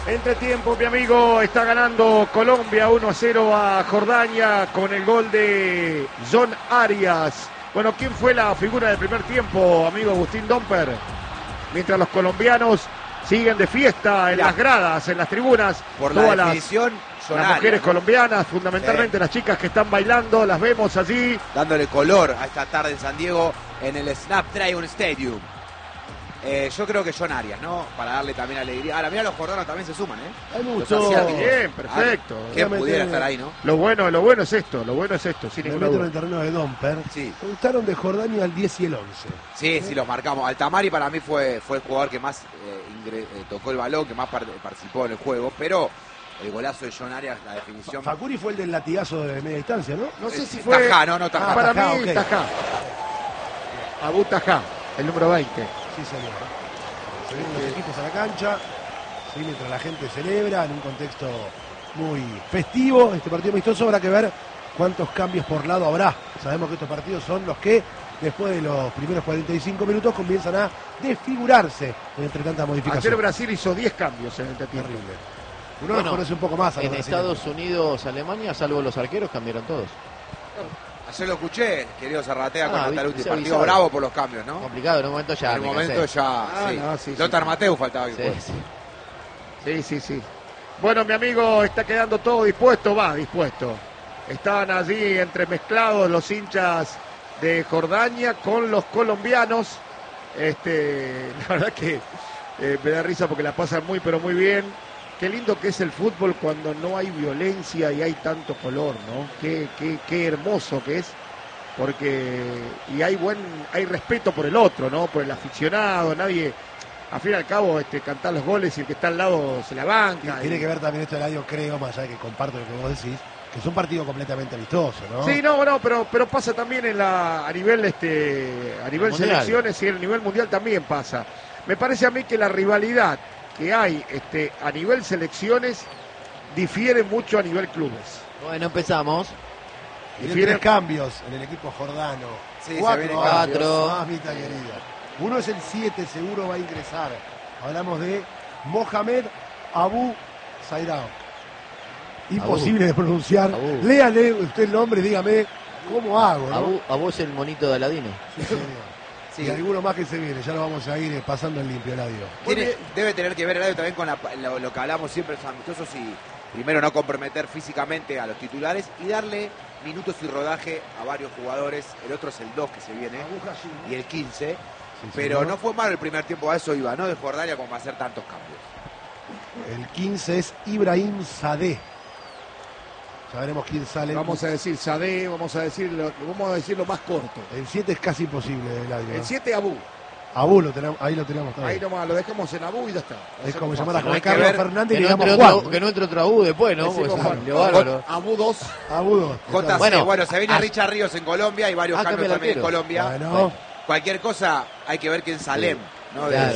Entretiempo, mi amigo, está ganando Colombia 1-0 a Jordania con el gol de John Arias. Bueno, ¿quién fue la figura del primer tiempo, amigo Agustín Domper? Mientras los colombianos siguen de fiesta en las gradas, en las tribunas. Por la definición, las mujeres colombianas, fundamentalmente las chicas que están bailando, las vemos allí. Dándole color a esta tarde en San Diego en el Snapdragon Stadium. Yo creo que John Arias, ¿no? Para darle también alegría. Ahora, mira, los jordanos también se suman, ¿eh? Hay mucho. Bien, perfecto. ¿Quién pudiera estar ahí, no? Lo bueno es esto, sin Me ninguna meto en duda. el terreno de Domper. Sí. Me gustaron de Jordania al 10 y el 11. Sí, sí, los marcamos. Altamari para mí fue el jugador que más tocó el balón, que más participó en el juego, pero el golazo de John Arias, la definición... Facuri fue el del latigazo de media distancia, ¿no? No sé si fue... Tajá, no Tajá. Para Tajá, mí, ok. Tajá. Abu Tajá, el número 20. Sí, señor. Se vienen los equipos a la cancha, ¿sí? Mientras la gente celebra en un contexto muy festivo. Este partido amistoso habrá que ver cuántos cambios por lado habrá. Sabemos que estos partidos son los que, después de los primeros 45 minutos, comienzan a desfigurarse entre tantas modificaciones. Ayer Brasil hizo 10 cambios en el entretiempo. Terrible. Uno nos conoce un poco más a los En brasileños. Estados Unidos, Alemania, salvo los arqueros, cambiaron todos. Ayer lo escuché, querido Zarratea, con Ah, Andaluti. se Partido avisaba. bravo por los cambios, ¿no? Complicado, en un momento ya En un me momento cansé. ya... sí. Lothar Mateu faltaba que Sí, fuera. sí. Bueno, mi amigo, está quedando todo dispuesto, dispuesto. Estaban allí entremezclados los hinchas de Jordania con los colombianos. La verdad que me da risa porque la pasan muy, pero muy bien. Qué lindo que es el fútbol cuando no hay violencia y hay tanto color, ¿no? Qué hermoso que es, porque y hay respeto por el otro, ¿no? Por el aficionado, nadie, al fin y al cabo, cantar los goles y el que está al lado se la banca. Tiene que ver también esto del audio, creo, más allá de que comparto lo que vos decís, que es un partido completamente amistoso, ¿no? Sí, no, pero pasa también a nivel Mundial. selecciones y a nivel mundial también pasa. Me parece a mí que la rivalidad que hay a nivel selecciones difiere mucho a nivel clubes. Bueno, empezamos. Tienen 3 cambios en el equipo jordano. Sí, se 4 vienen cambios. Mamita querida. Uno es el 7, seguro va a ingresar. Hablamos de Mohamed Abu Zairao. Imposible de pronunciar. Abu. Léale usted el nombre y dígame cómo hago, ¿no? A vos el monito de Aladino. Sí, señor. Sí. Y alguno más que se viene, ya lo vamos a ir pasando en limpio, Eladio. Debe tener que ver el audio también con lo que hablamos siempre en los amistosos y primero no comprometer físicamente a los titulares y darle minutos y rodaje a varios jugadores. El otro es el 2 que se viene y el 15. Sí, Pero señor. no fue mal el primer tiempo, a eso iba, ¿no? De Jordania como a hacer tantos cambios. El 15 es Ibrahim Sadeh. Ya veremos quién sale. Vamos a decir Sadé, vamos a decir lo más corto. El 7 es casi imposible, Eladio. El 7 Abu. Abu, ahí lo tenemos Ahí también. nomás lo dejamos en Abu y ya está. Es como Hacemos llamar a fácil. Juan hay que Carlos ver Fernández y Que le no, damos entre Juan. otro, que no entre otro Abu después, ¿no? Decimos Porque Juan. salió bárbaro. Abu 2. Abu 2. JC, bueno, se viene ah, Richard Ríos en Colombia y varios ah, cambios cambia el también en arquero. Colombia. Bueno, Cualquier cosa hay que ver quién Salem, ¿no? Claro.